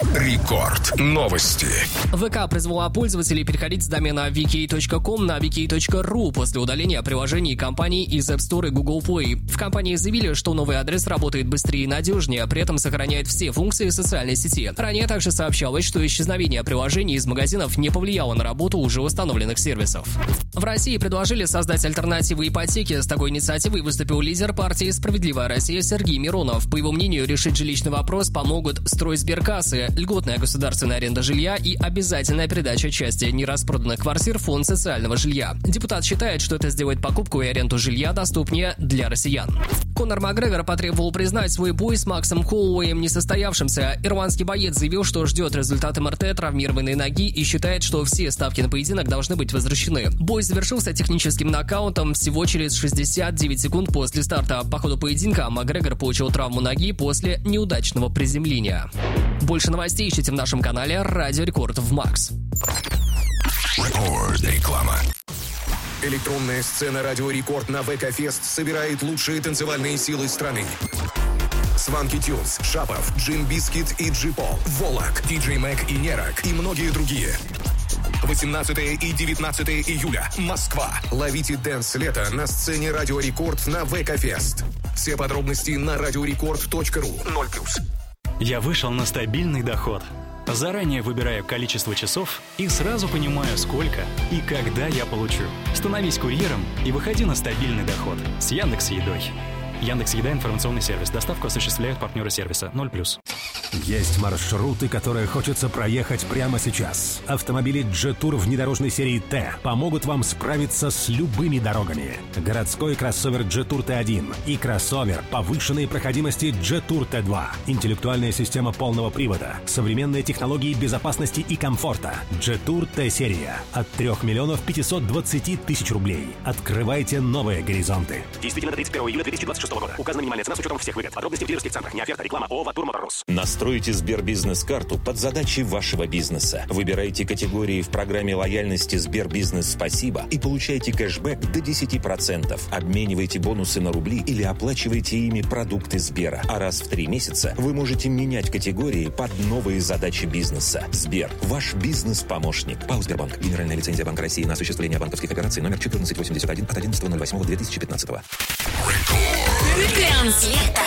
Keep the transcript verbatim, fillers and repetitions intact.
Рекорд. Новости. ВК призвала пользователей переходить с домена ви кей точка ком на ви кей точка ру после удаления приложений компаний из App Store и Google Play. В компании заявили, что новый адрес работает быстрее и надежнее, а при этом сохраняет все функции социальной сети. Ранее также сообщалось, что исчезновение приложений из магазинов не повлияло на работу уже установленных сервисов. В России предложили создать альтернативы ипотеке. С такой инициативой выступил лидер партии «Справедливая Россия» Сергей Миронов. По его мнению, решить жилищный вопрос помогут стройсберкассы, льготная государственная аренда жилья и обязательная передача части нераспроданных квартир в фонд социального жилья. Депутат считает, что это сделает покупку и аренду жилья доступнее для россиян. Конор Макгрегор потребовал признать свой бой с Максом Холлоуэем несостоявшимся. Ирландский боец заявил, что ждет результат эм эр тэ травмированной ноги и считает, что все ставки на поединок должны быть возвращены. Бой завершился техническим нокаутом всего через шестьдесят девять секунд после старта. По ходу поединка Макгрегор получил травму ноги после неудачного приземления. Больше новостей ищите в нашем канале «Радио Рекорд» в Макс. Рекорд. Реклама. Электронная сцена «Радио Рекорд» на ВК-фест собирает лучшие танцевальные силы страны. Сванки Тюнс, Шапов, Джим Бискит и Джипол, Волок, Диджей Мэг и Нерак и многие другие. восемнадцатого и девятнадцатого июля. Москва. Ловите дэнс лето на сцене «Радио Рекорд» на ВК-фест. Все подробности на радиорекорд точка ру. ноль плюс. Я вышел на стабильный доход. Заранее выбираю количество часов и сразу понимаю, сколько и когда я получу. Становись курьером и выходи на стабильный доход с Яндекс.Едой. Яндекс.Еда — информационный сервис. Доставку осуществляют партнеры сервиса. ноль плюс. Есть маршруты, которые хочется проехать прямо сейчас. Автомобили Jetour внедорожной серии Т помогут вам справиться с любыми дорогами. Городской кроссовер Jetour Т один и кроссовер повышенной проходимости Jetour Т два. Интеллектуальная система полного привода, современные технологии безопасности и комфорта. Jetour Т-серия от трёх миллионов пятисот двадцати тысяч рублей. Открывайте новые горизонты. Действительно до тридцать первого июля две тысячи двадцать шестого года. Указана минимальная цена с учетом всех выгод. Подробности в дилерских центрах. Не оферта. Реклама. ООО «Ватур Моторс». Настройте Сбербизнес-карту под задачи вашего бизнеса. Выбирайте категории в программе лояльности Сбербизнес «Спасибо» и получайте кэшбэк до десять процентов. Обменивайте бонусы на рубли или оплачивайте ими продукты Сбера. А раз в три месяца вы можете менять категории под новые задачи бизнеса. Сбер – ваш бизнес-помощник. ПАО «Сбербанк». Генеральная лицензия Банка России на осуществление банковских операций номер четырнадцать восемьдесят один от одиннадцатого ноль восьмого две тысячи пятнадцатого. Дэнс лето